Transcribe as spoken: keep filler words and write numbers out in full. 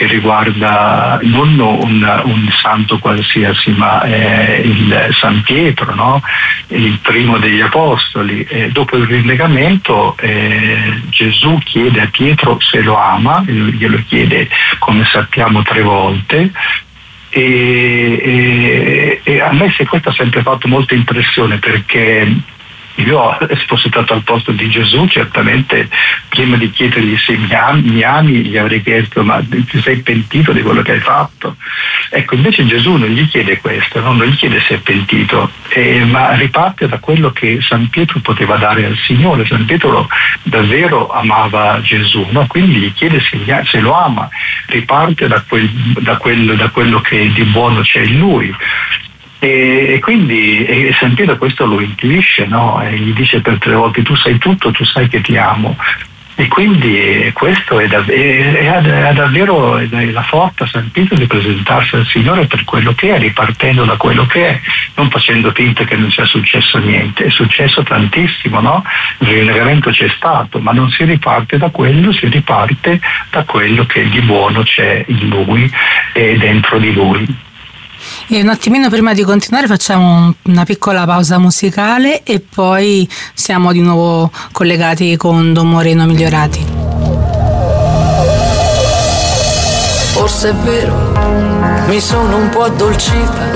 che riguarda non un, un santo qualsiasi, ma è il San Pietro, no? Il primo degli apostoli. E dopo il rinnegamento eh, Gesù chiede a Pietro se lo ama, glielo chiede, come sappiamo, tre volte. E, e, e a me se questo ha sempre fatto molta impressione, perché io, se fossi stato al posto di Gesù, certamente prima di chiedergli se mi ami, mi ami gli avrei chiesto: ma ti sei pentito di quello che hai fatto? Ecco, invece Gesù non gli chiede questo, no? Non gli chiede se è pentito, eh, ma riparte da quello che San Pietro poteva dare al Signore. San Pietro davvero amava Gesù, no? Quindi gli chiede se, gli, se lo ama, riparte da, quel, da, quello, da quello che di buono c'è in lui. E quindi e San Pietro questo lo intuisce, no? E gli dice per tre volte: tu sai tutto, tu sai che ti amo. E quindi questo è, dav- è, è, è davvero è la forza San Pietro di presentarsi al Signore per quello che è, ripartendo da quello che è, non facendo finta che non sia successo niente. È successo tantissimo, no? Il rinnegamento c'è stato, ma non si riparte da quello, si riparte da quello che di buono c'è in lui e dentro di lui. E un attimino prima di continuare facciamo una piccola pausa musicale e poi siamo di nuovo collegati con Don Moreno Migliorati. Forse è vero, mi sono un po' addolcita.